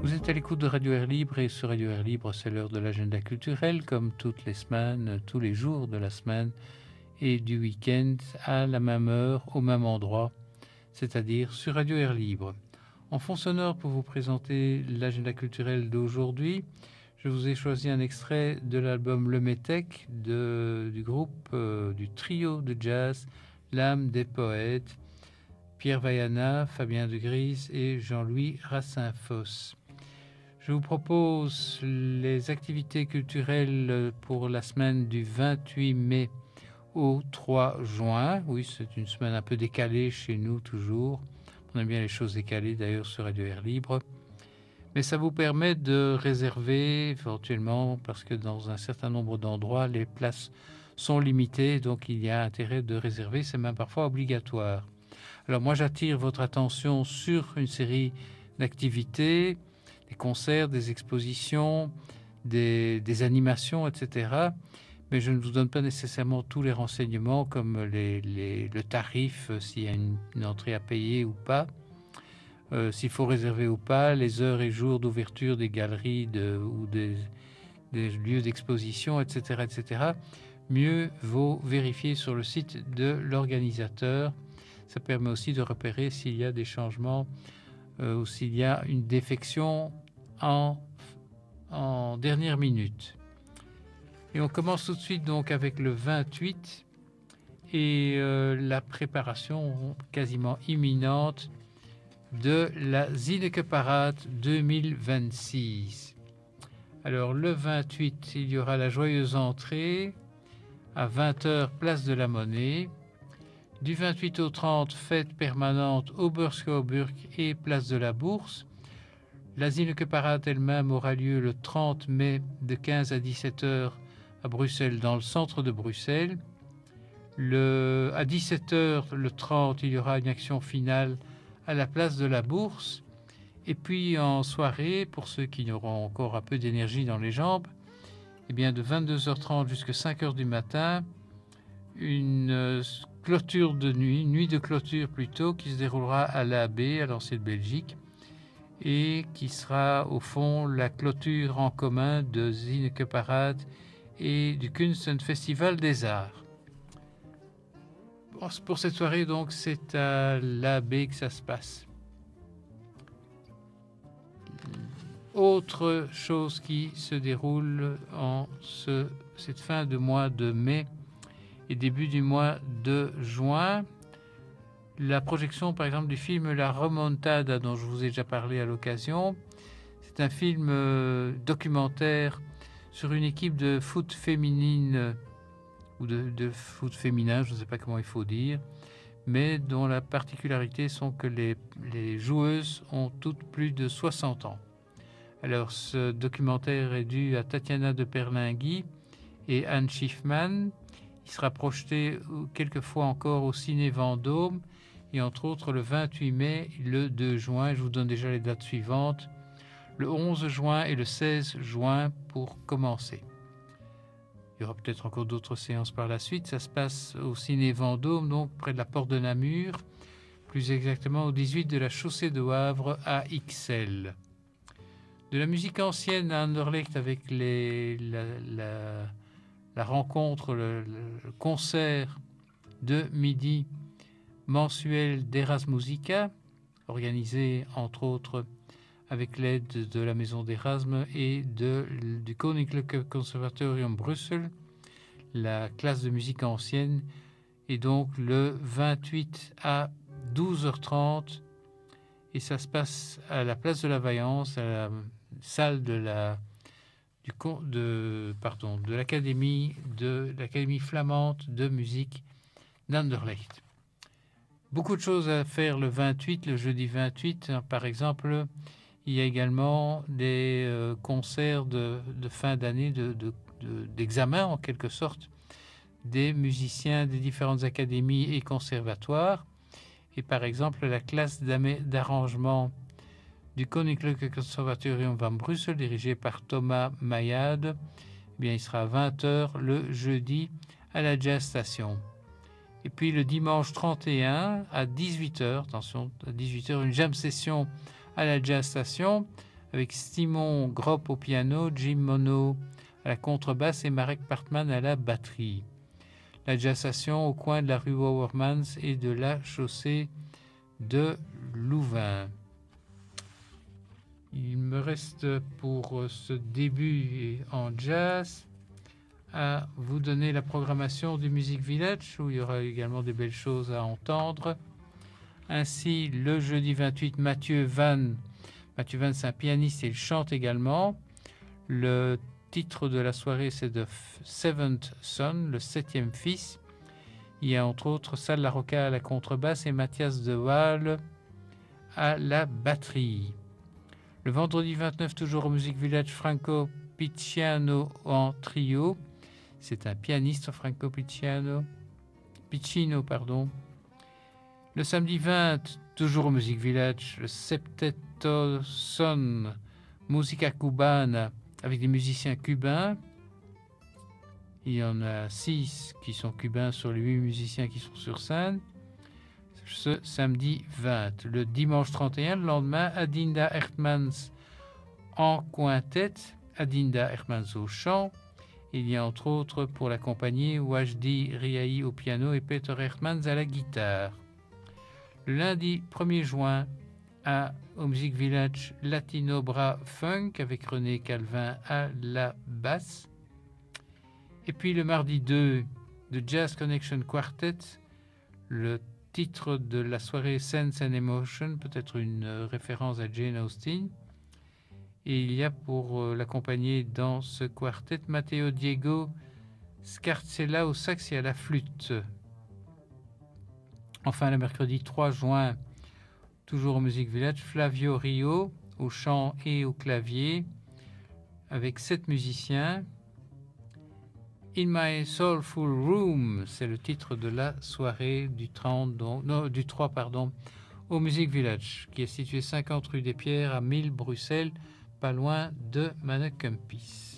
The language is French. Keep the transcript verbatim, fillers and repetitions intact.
Vous êtes à l'écoute de Radio Air Libre et sur Radio Air Libre, c'est l'heure de l'agenda culturel comme toutes les semaines, tous les jours de la semaine et du week-end à la même heure, au même endroit, c'est-à-dire sur Radio Air Libre. En fond sonore pour vous présenter l'agenda culturel d'aujourd'hui, je vous ai choisi un extrait de l'album Le Métèque de, du groupe, euh, du trio de jazz L'âme des poètes, Pierre Vaiana, Fabien de Gries et Jean-Louis Rassin-Fosse. Je vous propose les activités culturelles pour la semaine du vingt-huit mai au trois juin. Oui, c'est une semaine un peu décalée chez nous toujours. On aime bien les choses décalées d'ailleurs sur Radio Air Libre. Mais ça vous permet de réserver éventuellement parce que dans un certain nombre d'endroits, les places sont limitées. Donc il y a intérêt de réserver, c'est même parfois obligatoire. Alors moi j'attire votre attention sur une série d'activités, des concerts, des expositions, des, des animations, et cetera. Mais je ne vous donne pas nécessairement tous les renseignements comme les, les, le tarif, euh, s'il y a une, une entrée à payer ou pas, euh, s'il faut réserver ou pas, les heures et jours d'ouverture des galeries de, ou des, des lieux d'exposition, et cetera, et cetera. Mieux vaut vérifier sur le site de l'organisateur. Ça permet aussi de repérer s'il y a des changements euh, ou s'il y a une défection en, en dernière minute. Et on commence tout de suite donc avec le vingt-huit et euh, la préparation quasiment imminente de la Zinneke Parade deux mille vingt-six. Alors le vingt-huit, il y aura la joyeuse entrée à vingt heures, place de la Monnaie. Du vingt-huit au trente, fête permanente au Burg et place de la Bourse. La Zinneke Parade elle-même aura lieu le trente mai de quinze à dix-sept heures à Bruxelles, dans le centre de Bruxelles. Le, à dix-sept heures, le trente, il y aura une action finale à la place de la Bourse. Et puis en soirée, pour ceux qui auront encore un peu d'énergie dans les jambes, eh bien de vingt-deux heures trente jusqu'à cinq heures du matin, une clôture de nuit, nuit de clôture plutôt, qui se déroulera à l'A B, à l'Ancienne Belgique, et qui sera au fond la clôture en commun de Zinneke Parade et du Kunstenfestival des Arts. Pour cette soirée, donc, c'est à l'A B que ça se passe. Autre chose qui se déroule en ce, cette fin de mois de mai et début du mois de juin, la projection par exemple du film La Remontada dont je vous ai déjà parlé à l'occasion. C'est un film euh, documentaire sur une équipe de foot féminine euh, ou de, de foot féminin, je ne sais pas comment il faut dire, mais dont la particularité sont que les, les joueuses ont toutes plus de soixante ans. Alors ce documentaire est dû à Tatiana de Perlingui et Anne Schiffman. Il sera projeté quelquefois encore au Ciné Vendôme et entre autres le vingt-huit mai, le deux juin. Je vous donne déjà les dates suivantes. Le onze juin et le seize juin pour commencer. Il y aura peut-être encore d'autres séances par la suite. Ça se passe au Ciné Vendôme, donc près de la porte de Namur, plus exactement au dix-huit de la chaussée de Wavre à X L. De la musique ancienne à Anderlecht avec les, la, la, la rencontre, le, le concert de midi mensuel d'Erasmusica, organisé entre autres avec l'aide de la Maison d'Erasme et de, du Koninklijke Conservatorium Bruxelles, la classe de musique ancienne, et donc le vingt-huit à douze heures trente, et ça se passe à la place de la Vaillance, à la salle de la du de pardon de l'académie de l'académie flamande de musique d'Anderlecht. Beaucoup de choses à faire le vingt-huit, le jeudi vingt-huit. Par exemple, il y a également des euh, concerts de, de fin d'année, de, de, de, d'examen en quelque sorte, des musiciens des différentes académies et conservatoires. Et par exemple, la classe d'arrangement du Koninklijke Conservatorium van Brussel, dirigée par Thomas Mayade, eh bien, il sera à vingt heures le jeudi à la Jazz Station. Et puis le dimanche trente et un à dix-huit heures, attention, à dix-huit heures, une jam session à la Jazz Station avec Simon Gropp au piano, Jim Mono à la contrebasse et Marek Partman à la batterie. La jazz session au coin de la rue Wouwermans et de la chaussée de Louvain. Il me reste pour ce début en jazz à vous donner la programmation du Music Village où il y aura également des belles choses à entendre. Ainsi, le jeudi vingt-huit, Mathieu Van. Mathieu Van, c'est un pianiste et il chante également. Le titre de la soirée, c'est The Seventh Son, le septième fils. Il y a entre autres Sal Larocca à la contrebasse et Mathias de Waal à la batterie. Le vendredi vingt-neuf, toujours au Music Village, Franco Picciano en trio. C'est un pianiste, Franco Picciano. Piccino, pardon. Le samedi vingt, toujours au Music Village, le Septetto Son, Musica Cubana, avec des musiciens cubains. Il y en a six qui sont cubains sur les huit musiciens qui sont sur scène. Ce samedi vingt. Le dimanche trente et un, le lendemain, Adinda Hertmans en quintette, Adinda Hertmans au chant. Il y a entre autres pour l'accompagner Wajdi Riahi au piano et Peter Hertmans à la guitare. Le lundi premier juin, à, au Music Village, Latino Bra Funk avec René Calvin à la basse. Et puis le mardi deux, de Jazz Connection Quartet, le titre de la soirée Sense and Emotion, peut-être une référence à Jane Austen. Et il y a pour l'accompagner dans ce quartet Matteo Diego Scarzella au sax et à la flûte. Enfin, le mercredi trois juin, toujours au Music Village, Flavio Rio au chant et au clavier avec sept musiciens. In My Soulful Room, c'est le titre de la soirée du, trente, donc, non, du trois pardon, au Music Village, qui est situé cinquante rue des Pierres à mille Bruxelles, pas loin de Mannekempis.